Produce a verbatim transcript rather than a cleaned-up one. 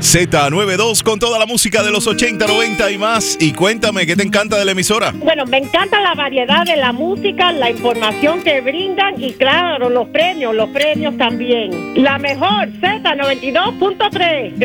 Z noventa y dos con toda la música de los ochenta, noventa y más. Y cuéntame, ¿qué te encanta de la emisora? Bueno, me encanta la variedad de la música, la información que brindan y claro, los premios, los premios también. La mejor, Z noventa y dos punto tres.